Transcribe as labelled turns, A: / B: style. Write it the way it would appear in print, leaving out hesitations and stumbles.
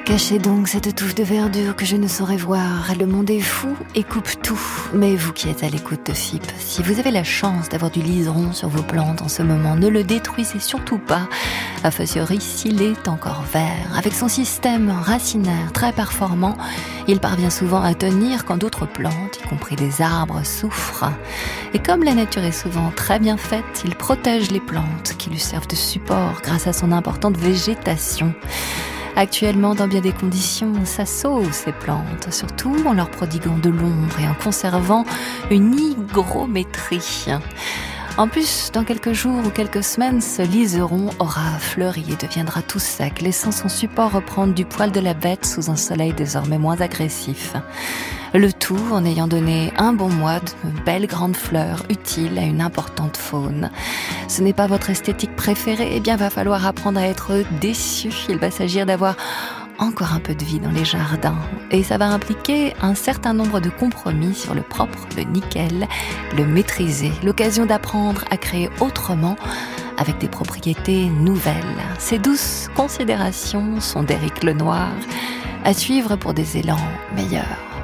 A: Cachez donc cette touffe de verdure que je ne saurais voir. Le monde est fou et coupe tout. Mais vous qui êtes à l'écoute de FIP, si vous avez la chance d'avoir du liseron sur vos plantes en ce moment, ne le détruisez surtout pas. A fortiori s'il est encore vert. Avec son système racinaire très performant, il parvient souvent à tenir quand d'autres plantes, y compris des arbres, souffrent. Et comme la nature est souvent très bien faite, il protège les plantes qui lui servent de support grâce à son importante végétation. Actuellement, dans bien des conditions, ça sauve ces plantes, surtout en leur prodiguant de l'ombre et en conservant une hygrométrie. En plus, dans quelques jours ou quelques semaines, ce liseron aura fleuri et deviendra tout sec, laissant son support reprendre du poil de la bête sous un soleil désormais moins agressif. Le tout en ayant donné un bon mois de belles grandes fleurs utiles à une importante faune. Ce n'est pas votre esthétique préférée, eh bien va falloir apprendre à être déçu. Il va s'agir d'avoir encore un peu de vie dans les jardins. Et ça va impliquer un certain nombre de compromis sur le propre, le nickel, le maîtriser. L'occasion d'apprendre à créer autrement avec des propriétés nouvelles. Ces douces considérations sont d'Éric Lenoir, à suivre pour des élans meilleurs.